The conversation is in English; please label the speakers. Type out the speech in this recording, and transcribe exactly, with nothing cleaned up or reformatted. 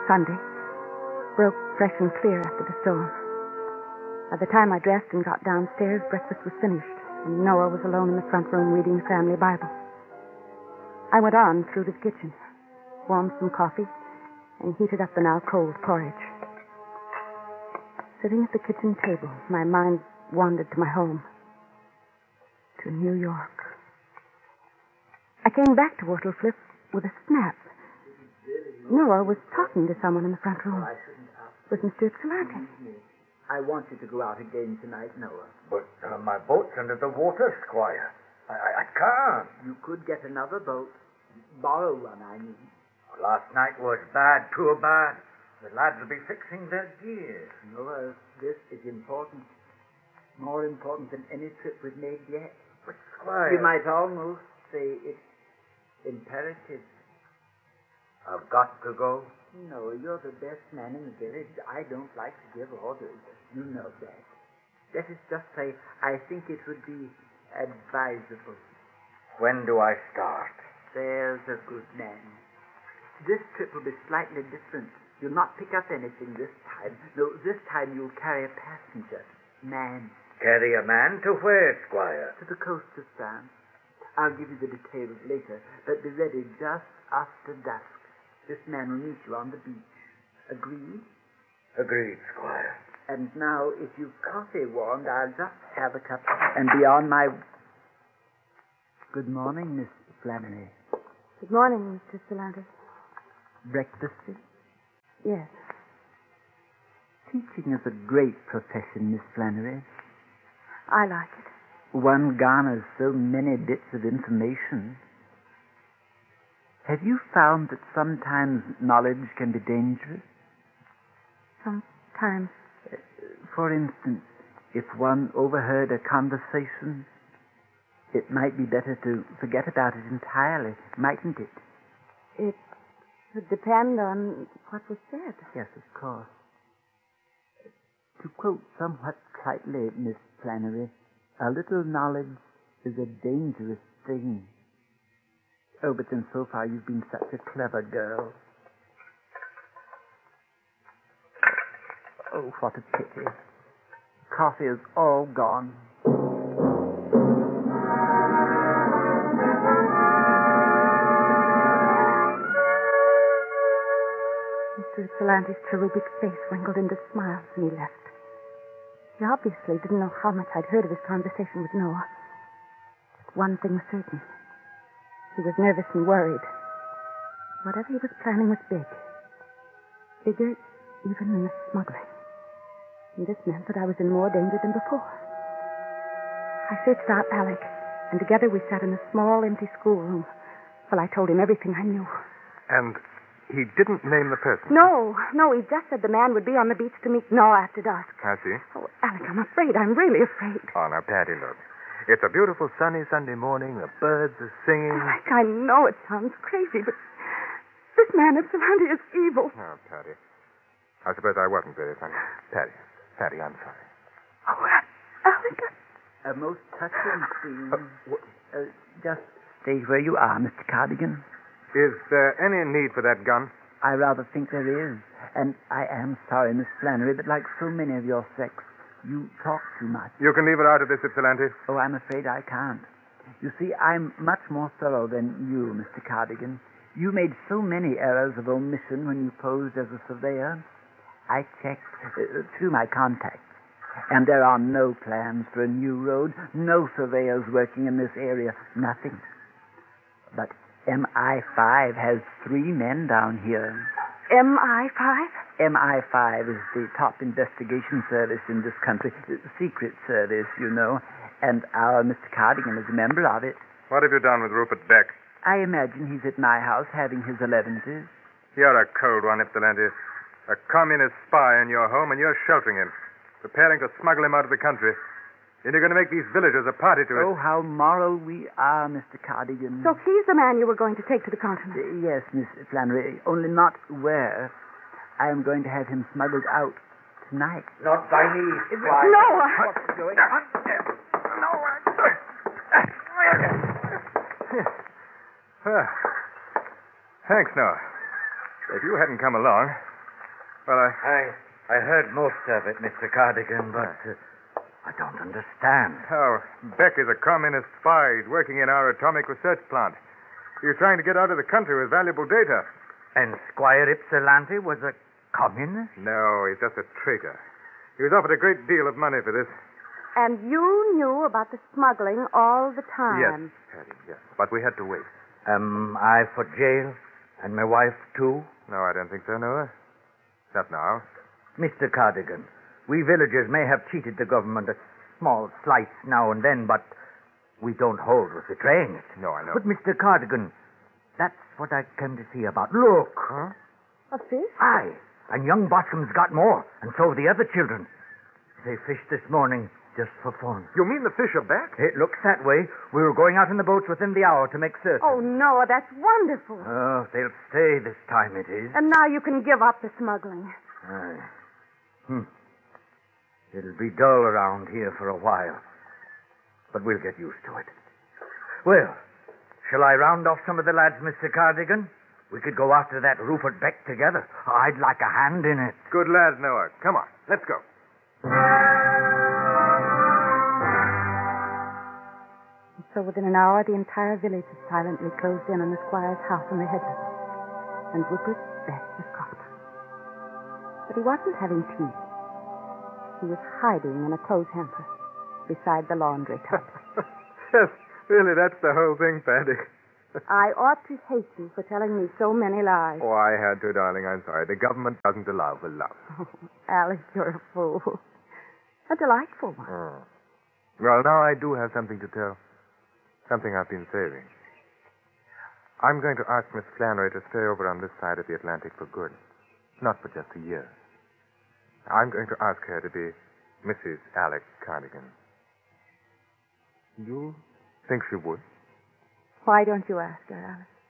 Speaker 1: Sunday. Broke fresh and clear after the storm. By the time I dressed and got downstairs, breakfast was finished, and Noah was alone in the front room reading the family Bible. I went on through to the kitchen, warmed some coffee, and heated up the now cold porridge. Sitting at the kitchen table, my mind wandered to my home, to New York. I came back to Whortleflip with a snap. Noah was talking to someone in the front room. It was Mister Ypsilanti.
Speaker 2: I want you to go out again tonight, Noah.
Speaker 3: But uh, my boat's under the water, Squire. I, I, I can't.
Speaker 2: You could get another boat. Borrow one, I mean.
Speaker 3: Last night was bad, poor bad. The lads will be fixing their gear.
Speaker 2: Noah, this is important. More important than any trip we've made yet.
Speaker 3: But, Squire...
Speaker 2: You might almost say it's imperative.
Speaker 3: I've got to go?
Speaker 2: No, you're the best man in the village. I don't like to give orders. You know that. Let us just say, I think it would be advisable.
Speaker 3: When do I start?
Speaker 2: There's a good man. This trip will be slightly different. You'll not pick up anything this time. No, this time you'll carry a passenger. Man.
Speaker 3: Carry a man to where, Squire?
Speaker 2: To the coast of France. I'll give you the details later, but be ready just after dusk. This man will meet you on the beach. Agreed?
Speaker 3: Agreed, Squire.
Speaker 2: And now, if you've coffee warmed, I'll just have a cup and be on my... Good morning, Miss Flannery.
Speaker 1: Good morning, Mister Ypsilanti.
Speaker 2: Breakfasted?
Speaker 1: Yes.
Speaker 2: Teaching is a great profession, Miss Flannery.
Speaker 1: I like it.
Speaker 2: One garners so many bits of information. Have you found that sometimes knowledge can be dangerous?
Speaker 1: Sometimes.
Speaker 2: Uh, for instance, if one overheard a conversation, it might be better to forget about it entirely, mightn't it?
Speaker 1: It would depend on what was said.
Speaker 2: Yes, of course. To quote somewhat tritely, Miss Flannery, a little knowledge is a dangerous thing. Oh, but then so far you've been such a clever girl. Oh, what a pity. Coffee is all gone.
Speaker 1: Mister Ypsilanti's cherubic face wrinkled into smiles when he left. He obviously didn't know how much I'd heard of his conversation with Noah. But one thing was certain. He was nervous and worried. Whatever he was planning was big. Bigger even than the smuggling. And this meant that I was in more danger than before. I searched out Alec, and together we sat in a small, empty schoolroom while I told him everything I knew.
Speaker 4: And he didn't name the person?
Speaker 1: No, no, he just said the man would be on the beach to meet Noah after dusk.
Speaker 4: I see.
Speaker 1: Oh, Alec, I'm afraid. I'm really afraid.
Speaker 4: Oh, now, Patty, look. It's a beautiful sunny Sunday morning. The birds are singing.
Speaker 1: Alec, I know it sounds crazy, but this man Ypsilanti is evil.
Speaker 4: Oh, Patty. I suppose I wasn't very funny. Patty, Patty, I'm sorry.
Speaker 1: Oh, Alec.
Speaker 2: A most touching scene.
Speaker 4: Uh, wh-
Speaker 2: uh, just stay where you are, Mister Cardigan.
Speaker 4: Is there any need for that gun?
Speaker 2: I rather think there is. And I am sorry, Miss Flannery, but like so many of your sex, you talk too much.
Speaker 4: You can leave it out of this, Ypsilanti.
Speaker 2: Oh, I'm afraid I can't. You see, I'm much more thorough than you, Mister Cardigan. You made so many errors of omission when you posed as a surveyor. I checked uh, through my contacts, and there are no plans for a new road, no surveyors working in this area, nothing. But M I five has three men down here.
Speaker 1: M I five?
Speaker 2: M I five is the top investigation service in this country. Secret service, you know. And our Mister Cardigan is a member of it.
Speaker 4: What have you done with Rupert Beck?
Speaker 2: I imagine he's at my house having his elevenses.
Speaker 4: You're a cold one, Ypsilanti. A communist spy in your home, and you're sheltering him, preparing to smuggle him out of the country. Then you're going to make these villagers a party to it.
Speaker 2: Oh, how moral we are, Mister Cardigan.
Speaker 1: So he's the man you were going to take to the continent?
Speaker 2: Uh, yes, Miss Flannery, only not where. I am going to have him smuggled out tonight.
Speaker 3: Not by me, Squire.
Speaker 1: Noah!
Speaker 3: What's going on?
Speaker 4: Well, thanks, Noah. If you hadn't come along, Well, I...
Speaker 3: I I heard most of it, Mister Cardigan, but uh, I don't understand.
Speaker 4: Oh, Beck is a communist spy. He's working in our atomic research plant. He was trying to get out of the country with valuable data.
Speaker 3: And Squire Ypsilanti was a communist?
Speaker 4: No, he's just a traitor. He was offered a great deal of money for this.
Speaker 1: And you knew about the smuggling all the time.
Speaker 4: Yes, Patty, yes. But we had to wait.
Speaker 3: Am I for jail? And my wife, too?
Speaker 4: No, I don't think so, Noah. Not now.
Speaker 3: Mister Cardigan, we villagers may have cheated the government a small slice now and then, but we don't hold with betraying it.
Speaker 4: No, I know.
Speaker 3: But, Mister Cardigan, that's what I came to see about. Look.
Speaker 4: Huh?
Speaker 1: A fish?
Speaker 3: Aye. And young Boscom's got more, and so have the other children. They fished this morning just for fun.
Speaker 4: You mean the fish are back?
Speaker 3: It looks that way. We were going out in the boats within the hour to make certain.
Speaker 1: Oh, Noah, that's wonderful.
Speaker 3: Oh, they'll stay this time, it is.
Speaker 1: And now you can give up the smuggling.
Speaker 3: Aye. Hmm. It'll be dull around here for a while, but we'll get used to it. Well, shall I round off some of the lads, Mister Cardigan? We could go after that Rupert Beck together. I'd like a hand in it.
Speaker 4: Good lads, Noah. Come on, let's go.
Speaker 1: And so within an hour, the entire village had silently closed in on the squire's house on the headland. And Rupert Beck was caught. But he wasn't having tea. He was hiding in a clothes hamper beside the laundry tub.
Speaker 4: Yes, really, that's the whole thing, Patty.
Speaker 1: I ought to hate you for telling me so many lies.
Speaker 4: Oh, I had to, darling. I'm sorry. The government doesn't allow for love.
Speaker 1: Oh, Alice, you're a fool. A delightful one.
Speaker 4: Oh. Well, now I do have something to tell. Something I've been saving. I'm going to ask Miss Flannery to stay over on this side of the Atlantic for good. Not for just a year. I'm going to ask her to be Missus Alec Cardigan. You think she would?
Speaker 1: Why don't you ask her, Alice?